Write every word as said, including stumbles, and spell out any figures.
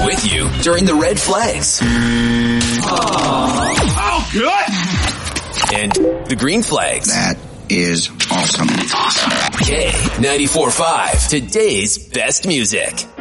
with you during the red flags. Oh, oh good! And the green flags. That is awesome. Awesome. K ninety-four point five, today's best music.